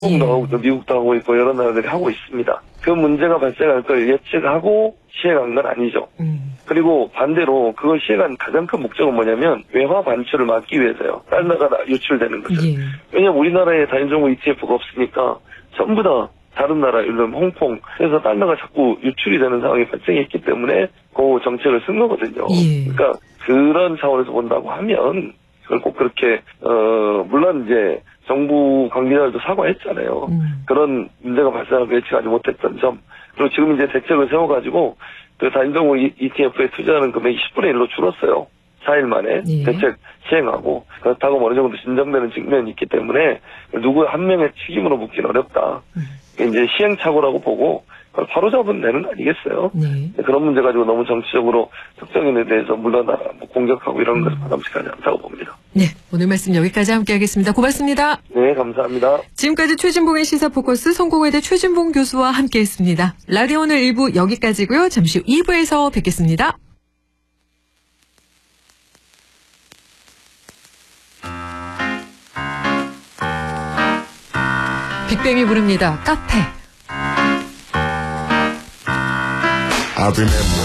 한국도 하고 또 미국도 하고 있고 여러 나라들이 하고 있습니다. 그 문제가 발생할 걸 예측하고 시행한 건 아니죠. 그리고 반대로 그걸 시행한 가장 큰 목적은 뭐냐면 외화 반출을 막기 위해서요. 다른 나라가 유출되는 거죠. 예. 왜냐하면 우리나라에 단일종목 ETF가 없으니까 전부 다 다른 나라, 예를 들면 홍콩, 그래서 달러가 자꾸 유출이 되는 상황이 발생했기 때문에 그 정책을 쓴 거거든요. 예. 그러니까 그런 차원에서 본다고 하면 그걸 꼭 그렇게 물론 이제 정부 관계자들도 사과했잖아요. 그런 문제가 발생하고 예측하지 못했던 점. 그리고 지금 이제 대책을 세워가지고 그 단일종목 ETF에 투자하는 금액이 10분의 1로 줄었어요. 4일 만에 예. 대책 시행하고 그렇다고 어느 정도 진정되는 측면이 있기 때문에 누구 한 명의 책임으로 묻기는 어렵다. 이제 시행착오라고 보고 그걸 바로잡은 데는 아니겠어요. 네. 그런 문제 가지고 너무 정치적으로 특정인에 대해서 물러나라, 공격하고 이런 것은 바람직하지 않다고 봅니다. 네, 오늘 말씀 여기까지 함께하겠습니다. 고맙습니다. 네, 감사합니다. 지금까지 최진봉의 시사포커스 성공회대 최진봉 교수와 함께했습니다. 라디오 오늘 1부 여기까지고요. 잠시 후 2부에서 뵙겠습니다. 빅뱅이 부릅니다. 카페. I remember